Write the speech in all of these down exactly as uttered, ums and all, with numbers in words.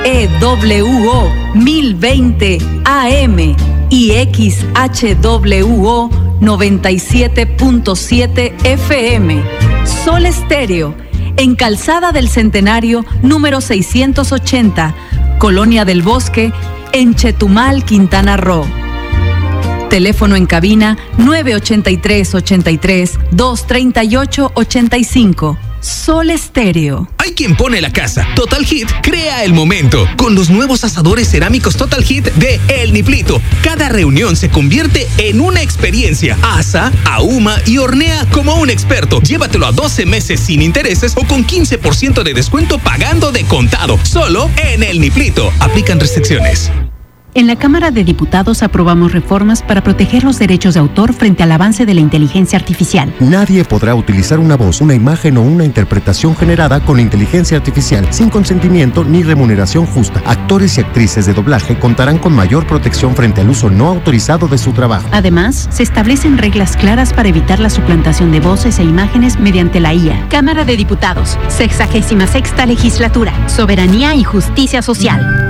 E W O mil veinte A M y X H W O noventa y siete punto siete F M. Sol Estéreo, en Calzada del Centenario, número seiscientos ochenta, Colonia del Bosque, en Chetumal, Quintana Roo. Teléfono en cabina nueve ochenta y tres, ochenta y tres, dos treinta y ocho, ochenta y cinco. Sol Estéreo. Hay quien pone la casa. Total Heat crea el momento con los nuevos asadores cerámicos Total Heat de El Niplito. Cada reunión se convierte en una experiencia. Asa, ahuma y hornea como un experto. Llévatelo a doce meses sin intereses o con quince por ciento de descuento pagando de contado. Solo en El Niplito. Aplican restricciones. En la Cámara de Diputados aprobamos reformas para proteger los derechos de autor frente al avance de la inteligencia artificial. Nadie podrá utilizar una voz, una imagen o una interpretación generada con inteligencia artificial sin consentimiento ni remuneración justa. Actores y actrices de doblaje contarán con mayor protección frente al uso no autorizado de su trabajo. Además, se establecen reglas claras para evitar la suplantación de voces e imágenes mediante la I A. Cámara de Diputados, sexagésima sexta legislatura, soberanía y justicia social.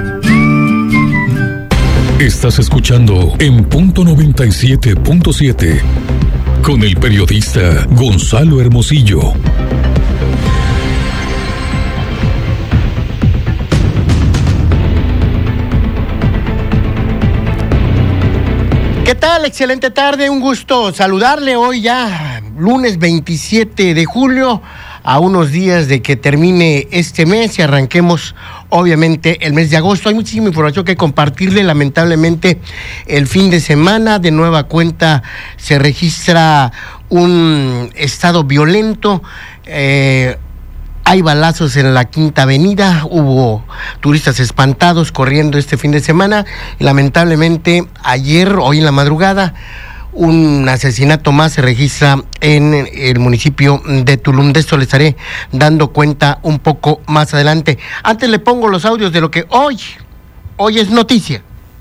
Estás escuchando En Punto noventa y siete punto siete con el periodista Gonzalo Hermosillo. ¿Qué tal? Excelente tarde, un gusto saludarle hoy ya, lunes veintisiete de julio, a unos días de que termine este mes y arranquemos obviamente el mes de agosto. Hay muchísima información que compartirle. Lamentablemente el fin de semana de nueva cuenta se registra un estado violento. Eh, Hay balazos en la Quinta Avenida, hubo turistas espantados corriendo este fin de semana. Y lamentablemente ayer, hoy en la madrugada, un asesinato más se registra en el municipio de Tulum. De esto le estaré dando cuenta un poco más adelante. Antes le pongo los audios de lo que hoy, hoy es noticia.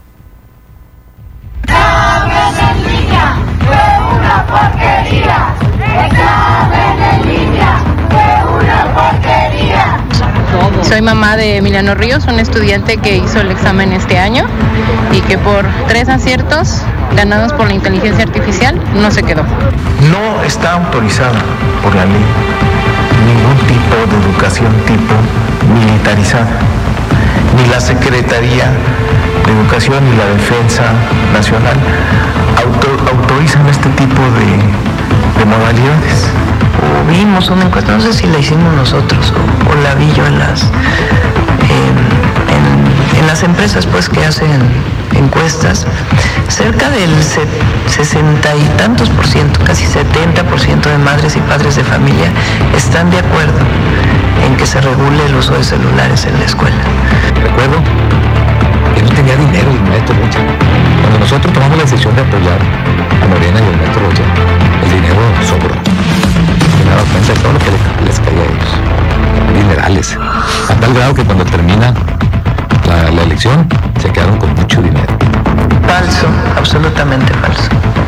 Examen en línea fue una porquería. Examen en línea fue una porquería. Soy mamá de Emiliano Ríos, un estudiante que hizo el examen este año y que por tres aciertos ganados por la inteligencia artificial no se quedó. No está autorizado por la ley ningún tipo de educación tipo militarizada. Ni la Secretaría de Educación ni la Defensa Nacional auto, autorizan este tipo de, de modalidades. O vimos una encuesta, no sé si la hicimos nosotros o, o la vi yo en las en, en, en las empresas pues que hacen encuestas, cerca del sesenta y tantos por ciento, casi setenta por ciento de madres y padres de familia están de acuerdo en que se regule el uso de celulares en la escuela. Recuerdo que no tenía dinero el maestro Rocha. Cuando nosotros tomamos la decisión de apoyar a Morena y al maestro Rocha, el dinero sobró. Me daba cuenta de todo lo que les, les caía a ellos. Dinerales. A tal grado que cuando termina la, la elección, se quedaron con mucho dinero. Falso, absolutamente falso.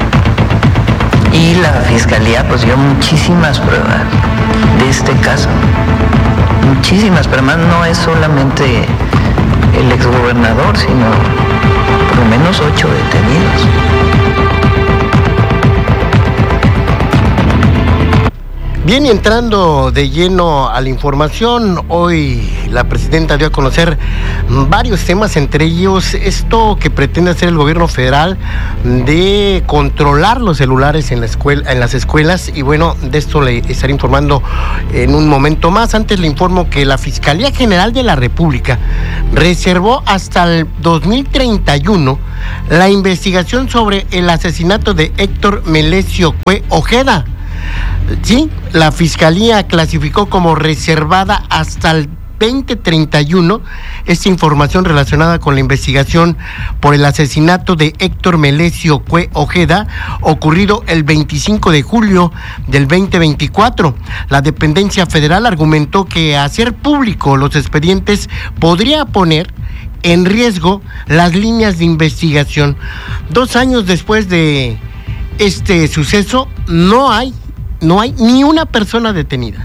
Y la fiscalía pues dio muchísimas pruebas de este caso. Muchísimas, pero además no es solamente el exgobernador, sino por lo menos ocho detenidos. Bien, y entrando de lleno a la información, hoy la presidenta dio a conocer varios temas, entre ellos esto que pretende hacer el gobierno federal de controlar los celulares en la escuela, en las escuelas, y bueno, de esto le estaré informando en un momento más. Antes le informo que la Fiscalía General de la República reservó hasta el dos mil treinta y uno la investigación sobre el asesinato de Héctor Melesio Cue Ojeda. Sí, la Fiscalía clasificó como reservada hasta el veinte treinta y uno esta información relacionada con la investigación por el asesinato de Héctor Melesio Cue Ojeda, ocurrido el veinticinco de julio del veinte veinticuatro. La dependencia federal argumentó que hacer público los expedientes podría poner en riesgo las líneas de investigación. Dos años después de este suceso, no hay No hay ni una persona detenida.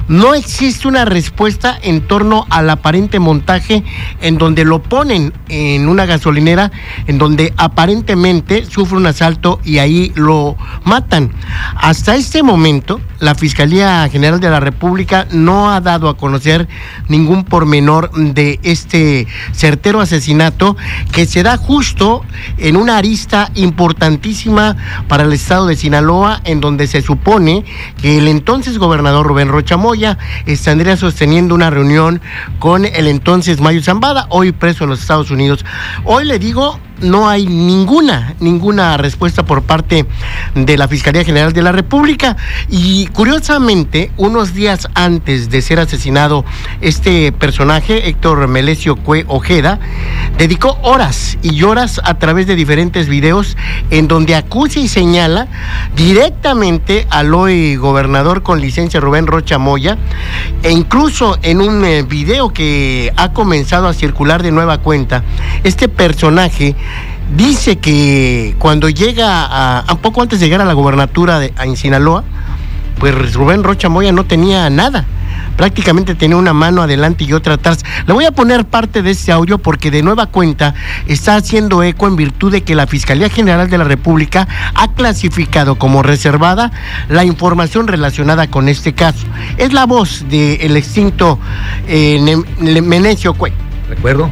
No existe una respuesta en torno al aparente montaje en donde lo ponen en una gasolinera, en donde aparentemente sufre un asalto y ahí lo matan. Hasta este momento, la Fiscalía General de la República no ha dado a conocer ningún pormenor de este certero asesinato que se da justo en una arista importantísima para el estado de Sinaloa, en donde se supone que el entonces gobernador Rubén Rocha Moya estaría sosteniendo una reunión con el entonces Mayo Zambada, hoy preso en los Estados Unidos. Hoy le digo, no hay ninguna, ninguna respuesta por parte de la Fiscalía General de la República, y curiosamente, unos días antes de ser asesinado este personaje, Héctor Melesio Cue Ojeda, dedicó horas y horas a través de diferentes videos en donde acusa y señala directamente al hoy gobernador con licencia Rubén Rocha Moya, e incluso en un eh, video que ha comenzado a circular de nueva cuenta, este personaje dice que cuando llega a, a poco antes de llegar a la gobernatura de, a, en Sinaloa, pues Rubén Rocha Moya no tenía nada. Prácticamente tenía una mano adelante y otra atrás. Le voy a poner parte de este audio porque de nueva cuenta está haciendo eco en virtud de que la Fiscalía General de la República ha clasificado como reservada la información relacionada con este caso. Es la voz del extinto eh, Melesio Cue. Recuerdo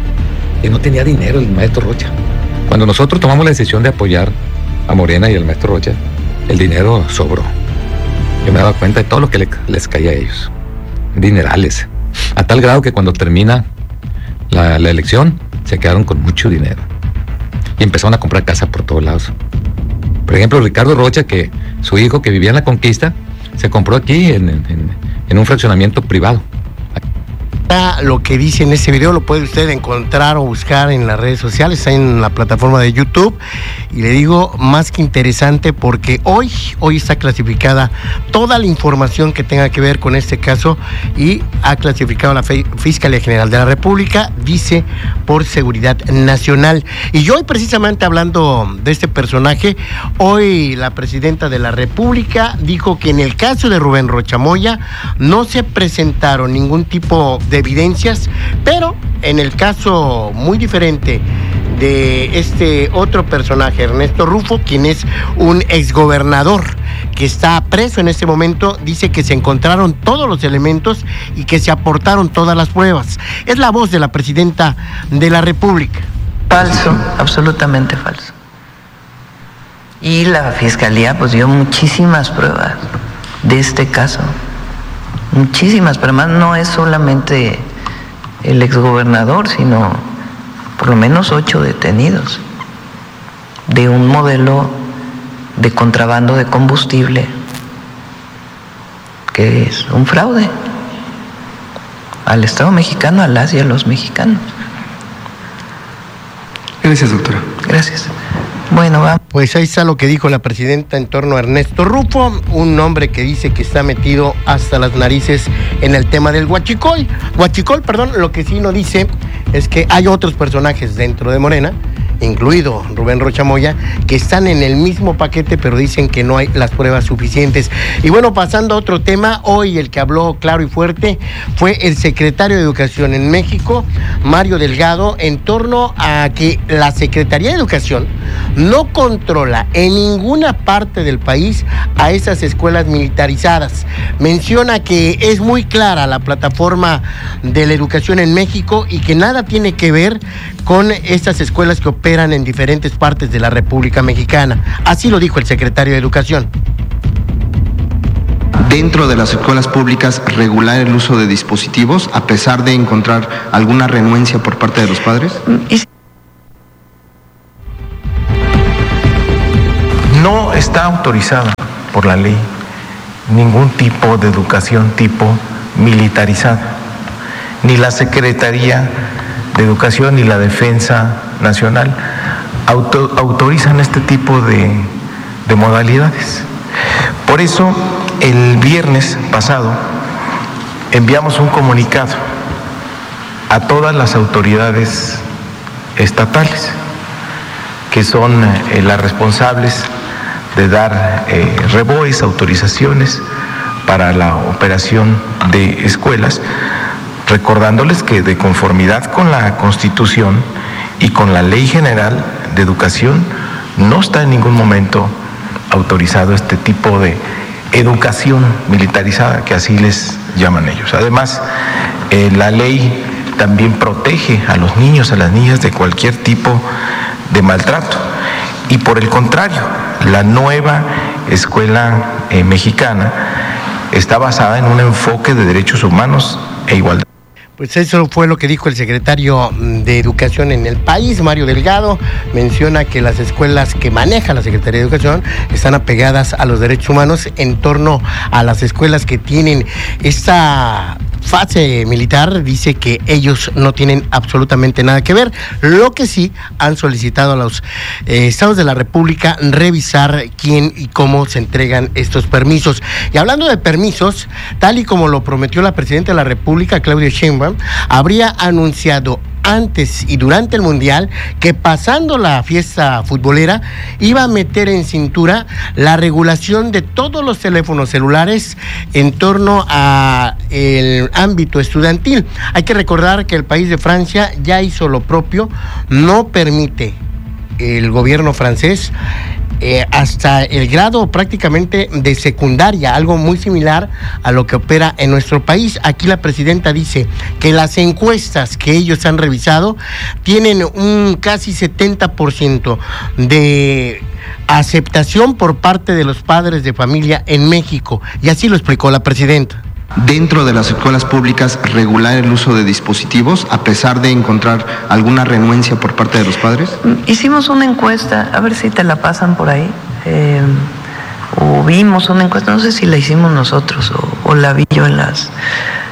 que no tenía dinero el maestro Rocha. Cuando nosotros tomamos la decisión de apoyar a Morena y al maestro Rocha, el dinero sobró. Yo me daba cuenta de todo lo que le, les caía a ellos. Dinerales. A tal grado que cuando termina la, la elección, se quedaron con mucho dinero. Y empezaron a comprar casa por todos lados. Por ejemplo, Ricardo Rocha, que su hijo que vivía en la Conquista, se compró aquí en, en, en un fraccionamiento privado. Lo que dice en este video lo puede usted encontrar o buscar en las redes sociales, está en la plataforma de YouTube, y le digo, más que interesante, porque hoy, hoy está clasificada toda la información que tenga que ver con este caso, y ha clasificado la Fiscalía General de la República, dice, por seguridad nacional. Y hoy, precisamente hablando de este personaje, hoy la presidenta de la República dijo que en el caso de Rubén Rocha Moya no se presentaron ningún tipo de evidencias, pero en el caso muy diferente de este otro personaje, Ernesto Rufo, quien es un exgobernador que está preso en este momento, dice que se encontraron todos los elementos y que se aportaron todas las pruebas. Es la voz de la presidenta de la República. Falso, absolutamente falso. Y la Fiscalía pues dio muchísimas pruebas de este caso. Muchísimas, pero además no es solamente el exgobernador, sino por lo menos ocho detenidos de un modelo de contrabando de combustible que es un fraude al Estado mexicano, a las y a los mexicanos. Gracias, doctora. Gracias. Bueno, vamos. Pues ahí está lo que dijo la presidenta en torno a Ernesto Rufo, un hombre que dice que está metido hasta las narices en el tema del huachicol. Huachicol, perdón, lo que sí no dice es que hay otros personajes dentro de Morena, incluido Rubén Rocha Moya, que están en el mismo paquete, pero dicen que no hay las pruebas suficientes. Y bueno, pasando a otro tema, hoy el que habló claro y fuerte fue el secretario de Educación en México, Mario Delgado, en torno a que la Secretaría de Educación no controla en ninguna parte del país a esas escuelas militarizadas. Menciona que es muy clara la plataforma de la educación en México y que nada tiene que ver con estas escuelas que operan en diferentes partes de la República Mexicana. Así lo dijo el secretario de Educación. Dentro de las escuelas públicas, regular el uso de dispositivos, a pesar de encontrar alguna renuencia por parte de los padres. No está autorizada por la ley ningún tipo de educación tipo militarizada, ni la Secretaría de Educación ni la Defensa Nacional auto, autorizan este tipo de, de modalidades. Por eso, el viernes pasado enviamos un comunicado a todas las autoridades estatales, que son eh, las responsables de dar eh, reboes, autorizaciones para la operación de escuelas, recordándoles que de conformidad con la Constitución y con la Ley General de Educación no está en ningún momento autorizado este tipo de educación militarizada, que así les llaman ellos. Además, eh, la ley también protege a los niños, a las niñas de cualquier tipo de maltrato. Y por el contrario, la nueva escuela eh, mexicana está basada en un enfoque de derechos humanos e igualdad. Pues eso fue lo que dijo el secretario de Educación en el país, Mario Delgado. Menciona que las escuelas que maneja la Secretaría de Educación están apegadas a los derechos humanos en torno a las escuelas que tienen esta fase militar. Dice que ellos no tienen absolutamente nada que ver. Lo que sí han solicitado a los eh, estados de la República revisar quién y cómo se entregan estos permisos. Y hablando de permisos, tal y como lo prometió la presidenta de la República, Claudia Sheinbaum, habría anunciado antes y durante el Mundial que pasando la fiesta futbolera iba a meter en cintura la regulación de todos los teléfonos celulares en torno a el ámbito estudiantil. Hay que recordar que el país de Francia ya hizo lo propio, no permite el gobierno francés Eh, hasta el grado prácticamente de secundaria, algo muy similar a lo que opera en nuestro país. Aquí la presidenta dice que las encuestas que ellos han revisado tienen un casi setenta por ciento de aceptación por parte de los padres de familia en México, y así lo explicó la presidenta. Dentro de las escuelas públicas, regular el uso de dispositivos, a pesar de encontrar alguna renuencia por parte de los padres. Hicimos una encuesta, a ver si te la pasan por ahí, eh, o vimos una encuesta, no sé si la hicimos nosotros o, o la vi yo en las